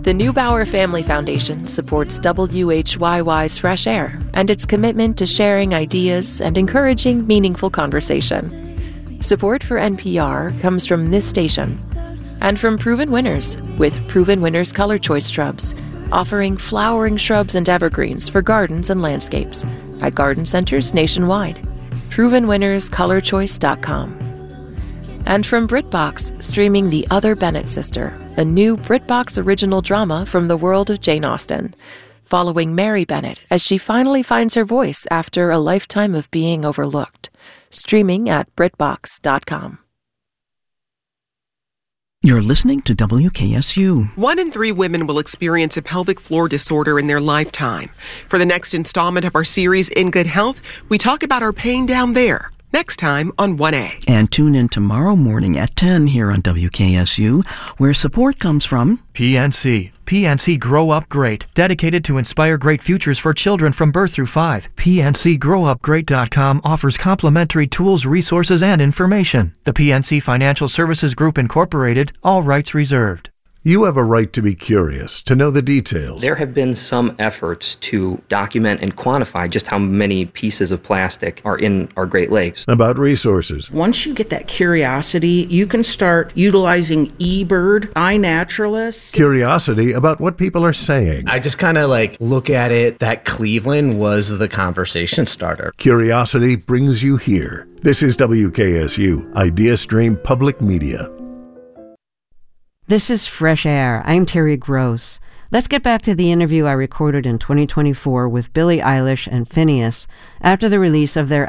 The Neubauer Family Foundation supports WHYY's Fresh Air and its commitment to sharing ideas and encouraging meaningful conversation. Support for NPR comes from this station and from Proven Winners with Proven Winners Color Choice Shrubs, offering flowering shrubs and evergreens for gardens and landscapes at garden centers nationwide. ProvenWinnersColorChoice.com. And from BritBox, streaming The Other Bennett Sister, a new BritBox original drama from the world of Jane Austen, following Mary Bennett as she finally finds her voice after a lifetime of being overlooked. Streaming at BritBox.com. You're listening to WKSU. 1 in 3 women will experience a pelvic floor disorder in their lifetime. For the next installment of our series, In Good Health, we talk about our pain down there. Next time on 1A. And tune in tomorrow morning at 10 here on WKSU, where support comes from PNC. PNC Grow Up Great, dedicated to inspire great futures for children from birth through 5. PNCGrowUpGreat.com offers complimentary tools, resources, and information. The PNC Financial Services Group Incorporated, all rights reserved. You have a right to be curious, to know the details. There have been some efforts to document and quantify just how many pieces of plastic are in our Great Lakes. About resources. Once you get that curiosity, you can start utilizing eBird, iNaturalist. Curiosity about what people are saying. I just kind of look at it that Cleveland was the conversation starter. Curiosity brings you here. This is WKSU, IdeaStream Public Media. This is Fresh Air. I'm Terry Gross. Let's get back to the interview I recorded in 2024 with Billie Eilish and Finneas after the release of their